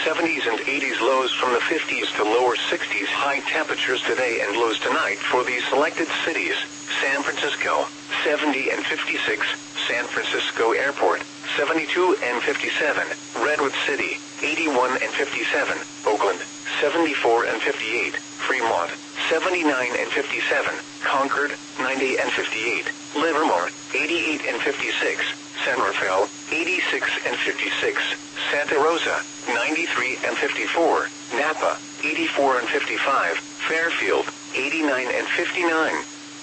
70s and 80s, lows from the 50s to lower 60s. High temperatures today and lows tonight for these selected cities: San Francisco, 70 and 56, San Francisco Airport, 72 and 57, Redwood City, 81 and 57, Oakland, 74 and 58, Fremont, 79 and 57, Concord, 90 and 58, Livermore, 88 and 56, San Rafael, 86 and 56, Santa Rosa, 93 and 54, Napa, 84 and 55, Fairfield, 89 and 59.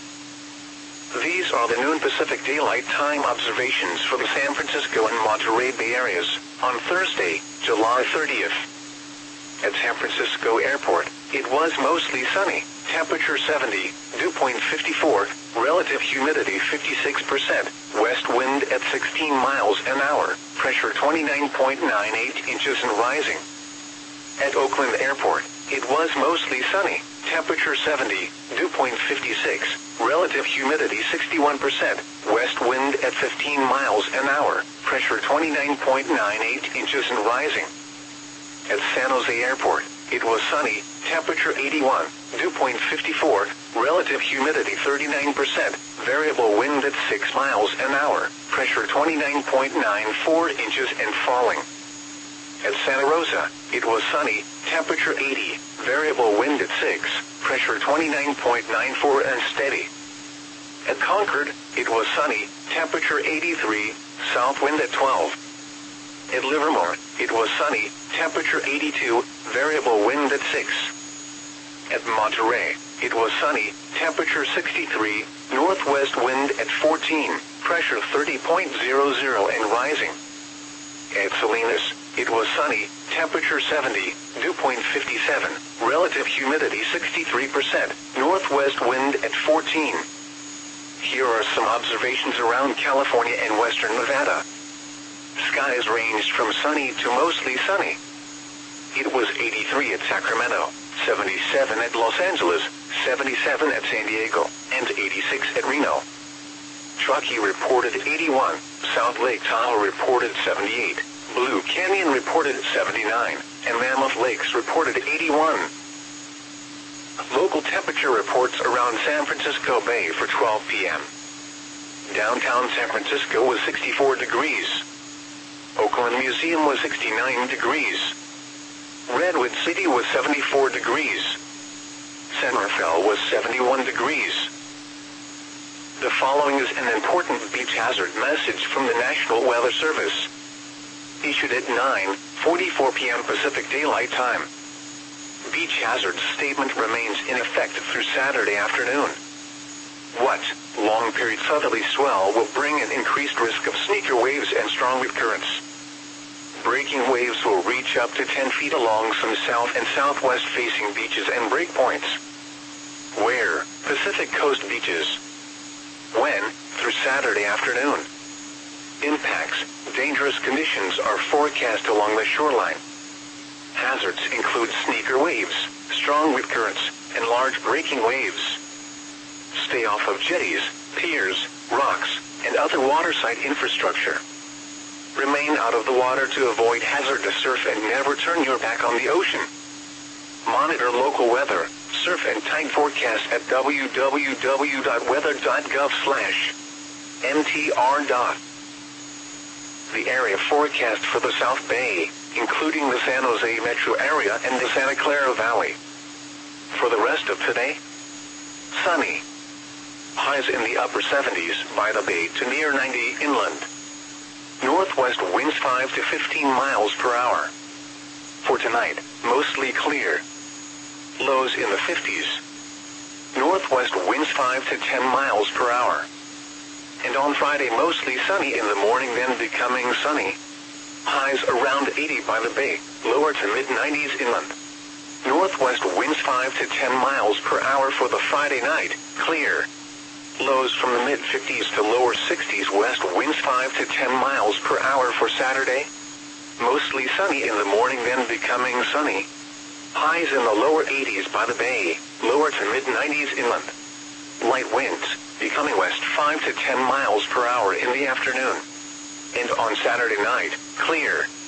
These are the noon Pacific Daylight Time observations for the San Francisco and Monterey Bay areas on Thursday, July 30th. At San Francisco Airport, it was mostly sunny, temperature 70, dew point 54, relative humidity 56%, west wind at 16 miles an hour, pressure 29.98 inches and rising. At Oakland Airport, it was mostly sunny, temperature 70, dew point 56, relative humidity 61%, west wind at 15 miles an hour, pressure 29.98 inches and rising. At San Jose Airport, it was sunny, temperature 81, dew point 54, relative humidity 39%, variable wind at 6 miles an hour, pressure 29.94 inches and falling. At Santa Rosa, it was sunny, temperature 80, variable wind at 6, pressure 29.94 and steady. At Concord, it was sunny, temperature 83, south wind at 12. At Livermore, it was sunny, temperature 82, variable wind at 6. At Monterey, it was sunny, temperature 63, northwest wind at 14, pressure 30.00 and rising. At Salinas, it was sunny, temperature 70, dew point 57, relative humidity 63%, northwest wind at 14. Here are some observations around California and western Nevada. Skies ranged from sunny to mostly sunny. It was 83 at Sacramento, 77 at Los Angeles, 77 at San Diego, and 86 at Reno. Truckee reported 81, South Lake Tahoe reported 78, Blue Canyon reported 79, and Mammoth Lakes reported 81. Local temperature reports around San Francisco Bay for 12 p.m. Downtown San Francisco was 64 degrees. Oakland Museum was 69 degrees. Redwood City was 74 degrees. San Rafael was 71 degrees. The following is an important beach hazard message from the National Weather Service. Issued at 9:44 p.m. Pacific Daylight Time. Beach hazard statement remains in effect through Saturday afternoon. What? Long period southerly swell will bring an increased risk of sneaker waves and strong wind currents. Breaking waves will reach up to 10 feet along some south and southwest facing beaches and breakpoints. Where? Pacific Coast beaches. When? Through Saturday afternoon. Impacts. Dangerous conditions are forecast along the shoreline. Hazards include sneaker waves, strong wind currents, and large breaking waves. Stay off of jetties, piers, rocks, and other waterside infrastructure. Remain out of the water to avoid hazardous surf and never turn your back on the ocean. Monitor local weather, surf and tide forecast at www.weather.gov/mtr. The area forecast for the South Bay, including the San Jose metro area and the Santa Clara Valley. For the rest of today, sunny. Highs in the upper 70s by the bay to near 90 inland. Northwest winds 5 to 15 miles per hour. For tonight, mostly clear. Lows in the 50s. Northwest winds 5 to 10 miles per hour. And on Friday, mostly sunny in the morning, then becoming sunny. Highs around 80 by the bay, lower to mid-90s inland. Northwest winds 5 to 10 miles per hour for the Friday night, clear. Lows from the mid-50s to lower 60s, west winds 5 to 10 miles per hour for Saturday. Mostly sunny in the morning, then becoming sunny. Highs in the lower 80s by the bay, lower to mid-90s inland. Light winds, becoming west 5 to 10 miles per hour in the afternoon. And on Saturday night, clear.